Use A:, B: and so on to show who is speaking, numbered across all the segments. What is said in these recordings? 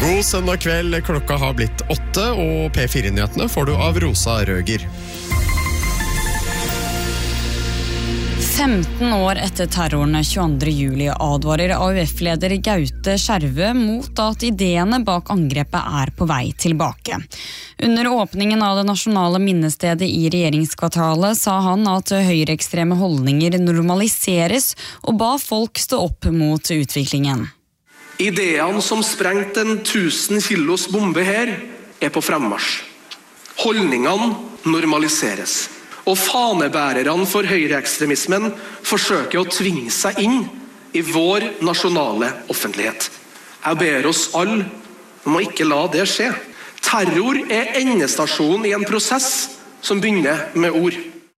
A: God søndag kveld, klokka har blitt 8, og P4-nyhetene får du av Rosa Røger.
B: 15 år etter terroren 22. juli advarer AUF-leder Gaute Skjervø mot at ideene bak angrepet på vei tilbake. Under åpningen av det nasjonale minnestedet i regjeringskvartalet sa han at høyreekstreme holdninger normaliseres og ba folk stå opp mot utviklingen.
C: Ideene som sprengte en 1000 kilos bombe her på fremmarsj. Holdningene normaliseres. Og fanebærerne for høyreekstremismen forsøker å tvinge seg inn i vår nasjonale offentlighet. Jeg ber oss alle om å ikke la det skje. Terror endestasjonen i en prosess som begynner med ord.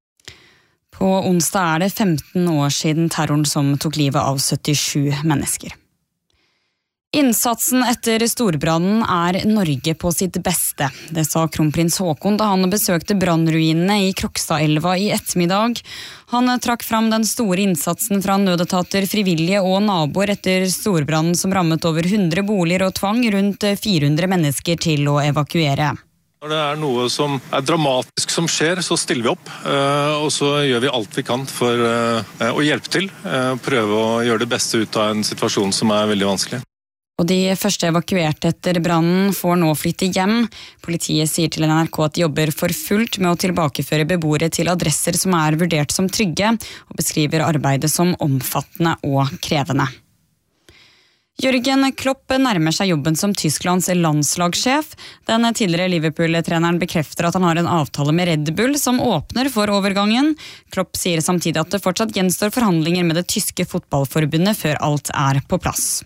B: På onsdag det 15 år siden terroren som tok livet av 77 mennesker. Innsatsen etter storbrannen Norge på sitt beste. Det sa kronprins Haakon da han besøkte brannruinene i Krokstadelva i ettermiddag. Han trakk fram den store innsatsen fra nødetater, frivillige og naboer etter storbrannen som rammet over 100 boliger og tvang rundt 400 mennesker til å evakuere.
D: Når det noe som dramatisk som skjer, så stiller vi opp, og så gjør vi alt vi kan for å hjelpe til. Prøve å gjøre det beste ut av en situasjon som veldig vanskelig.
B: Og de første evakuerte etter brannen får nå flytte hjem. Politiet sier til NRK at de jobber for fullt med å tilbakeføre beboere til adresser som vurdert som trygge, og beskriver arbeidet som omfattende og krevende. Jürgen Klopp nærmer seg jobben som Tysklands landslagssjef. Den tidligere Liverpool-treneren bekrefter at han har en avtale med Red Bull som åpner for overgangen. Klopp sier samtidig at det fortsatt gjenstår forhandlinger med det tyske fotballforbundet før alt på plass.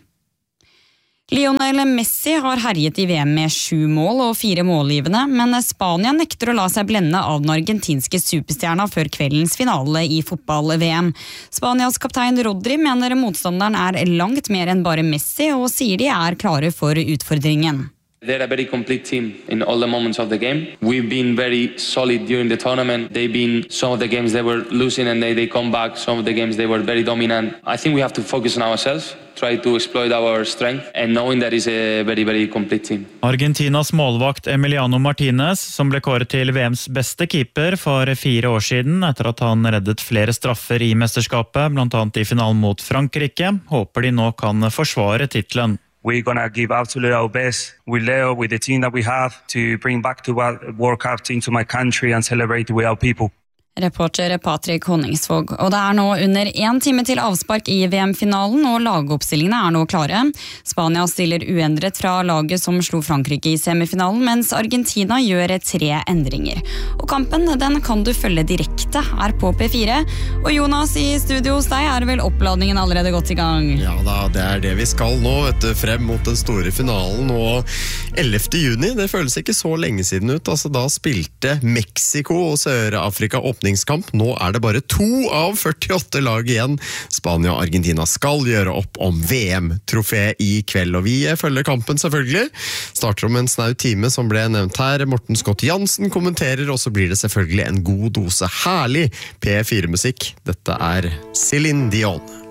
B: Lionel Messi har herjet i VM med 7 mål og 4 målgivende, men Spania nekter å la seg blende av den argentinske superstjerna før kveldens finale i fotball-VM. Spanias kaptein Rodri mener motstanderen langt mer enn bare Messi, og sier de klare for utfordringen.
E: They're a very complete team in all the moments of the game. We've been very solid during the tournament. They've been some of the games they were losing and they come back. Some of the games they were very dominant. I think we have to focus on ourselves, try to exploit our strength and knowing that it's a very, very complete team.
F: Argentinas målvakt Emiliano Martinez, som ble kåret til VMs beste keeper for 4 år siden, etter at han reddet flere straffer i mesterskapet, blant annet i finalen mot Frankrike, håper de nå kan forsvare titlen.
G: We're going to give absolutely our best with Leo, with the team that we have, to bring back to World Cup into my country and celebrate with our people.
B: Reporter Patrick Honningsvåg. Og det nå under 1 time til avspark i VM-finalen, og lagoppstillingene nå klare. Spania stiller uendret fra laget som slo Frankrike i semifinalen, mens Argentina gjør 3 endringer. Og kampen, den kan du følge direkte her på P4. Og Jonas, i studio hos deg vel oppladningen allerede gått i gang?
A: Ja da, det det vi skal nå, frem mot den store finalen, og 11. juni, det føles ikke så lenge siden ut. Altså, da spilte Mexico og Sør-Afrika åpningskamp. Nå det bare 2 av 48 lag igjen. Spania og Argentina skal gjøre opp om VM-trofé i kveld, og vi følger kampen selvfølgelig. Starter om en snau time som ble nevnt her. Morten Scott Jansen kommenterer, og så blir det selvfølgelig en god dose herlig P4-musikk. Dette Céline Dion.